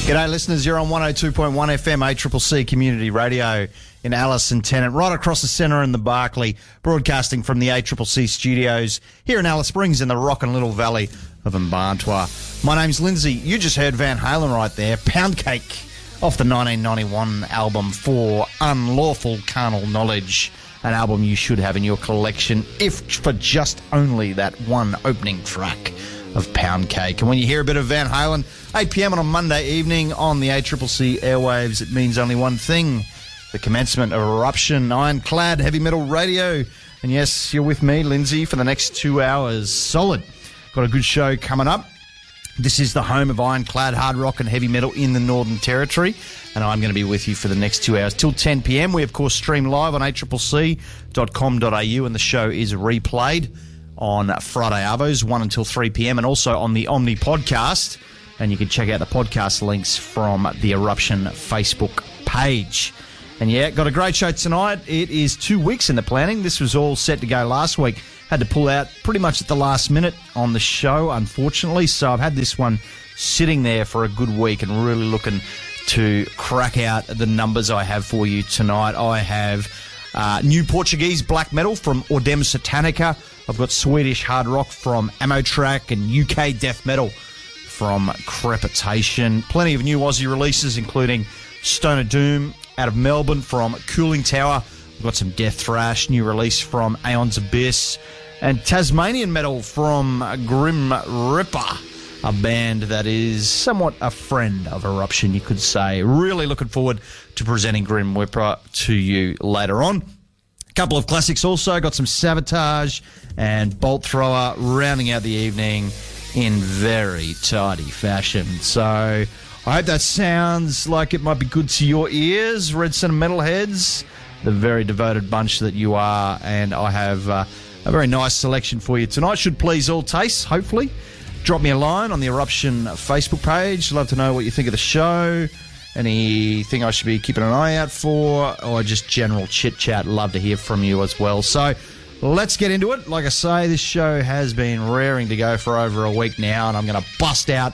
G'day listeners, you're on 102.1 FM ACCC Community Radio in Alice and Tennant, right across the centre in the Barclay, broadcasting from the ACCC studios here in Alice Springs in the Rockin' Little Valley of Mbarntwa. My name's Lindsay. You just heard Van Halen right there, Pound Cake, off the 1991 album For Unlawful Carnal Knowledge, an album you should have in your collection, if for just only that one opening track of Pound Cake. And when you hear a bit of Van Halen, 8 p.m. on a Monday evening on the ACCC airwaves, it means only one thing: the commencement of Eruption, ironclad heavy metal radio. And yes, you're with me, Lindsay, for the next 2 hours. Solid. Got a good show coming up. This is the home of ironclad hard rock and heavy metal in the Northern Territory, and I'm going to be with you for the next 2 hours till 10 p.m. We, of course, stream live on accc.com.au, and the show is replayed on Friday Arvos, 1 until 3 p.m, and also on the Omni podcast. And you can check out the podcast links from the Eruption Facebook page. And yeah, got a great show tonight. It is 2 weeks in the planning. This was all set to go last week. Had to pull out pretty much at the last minute on the show, unfortunately. So I've had this one sitting there for a good week and really looking to crack out the numbers I have for you tonight. I have new Portuguese black metal from Ordem Satanica. I've got Swedish hard rock from Ammotrack and UK death metal from Crepitation. Plenty of new Aussie releases, including Stoner Doom out of Melbourne from Cooling Tower. We've got some death thrash, new release from Aeon's Abyss, and Tasmanian metal from Grim Ripper, a band that is somewhat a friend of Eruption, you could say. Really looking forward to presenting Grim Ripper to you later on. A couple of classics also. Got some Sabotage and Bolt Thrower rounding out the evening in very tidy fashion. So I hope that sounds like it might be good to your ears, Red Centre Metalheads, the very devoted bunch that you are. And I have a very nice selection for you tonight. Should please all tastes, hopefully. Drop me a line on the Eruption Facebook page. Love to know what you think of the show. Anything I should be keeping an eye out for, or just general chit-chat. Love to hear from you as well. So let's get into it. Like I say, this show has been raring to go for over a week now, and I'm going to bust out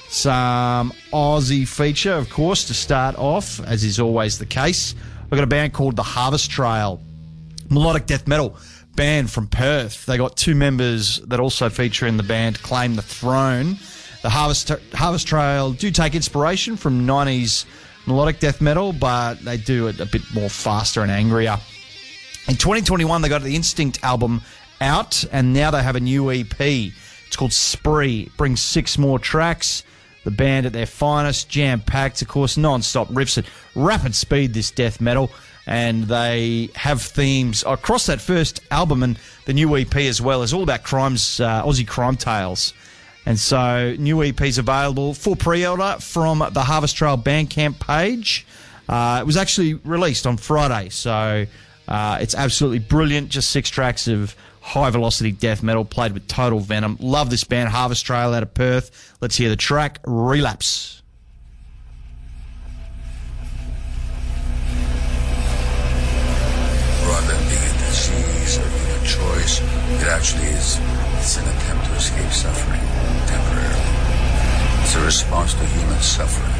some Aussie feature, of course, to start off, as is always the case. I've got a band called The Harvest Trail, melodic death metal band from Perth. They got two members that also feature in the band Claim the Throne. The Harvest Trail do take inspiration from 90s melodic death metal, but they do it a bit more faster and angrier. In 2021, they got the Instinct album out, and now they have a new EP. It's called Spree. It brings 6 more tracks. The band at their finest, jam-packed, of course, non-stop riffs at rapid speed, this death metal. And they have themes across that first album, and the new EP as well is all about crimes, Aussie crime tales. And so, new EP's available for pre-order from the Harvest Trail Bandcamp page. It was actually released on Friday, so it's absolutely brilliant. Just 6 tracks of high-velocity death metal played with total venom. Love this band, Harvest Trail out of Perth. Let's hear the track, Relapse. Rather than being a disease or being a choice, it actually is. It's an attempt to escape suffering temporarily. It's a response to human suffering.